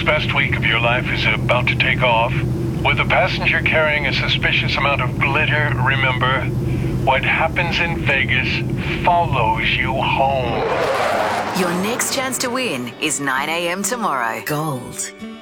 best week of your life is about to take off. With a passenger carrying a suspicious amount of glitter, remember, what happens in Vegas follows you home. Your next chance to win is 9 a.m. tomorrow. Gold